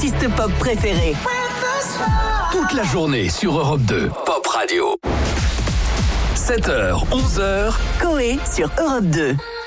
artistes pop préférés. Toute la journée sur Europe 2, Pop Radio. 7h, 11h. Coé sur Europe 2.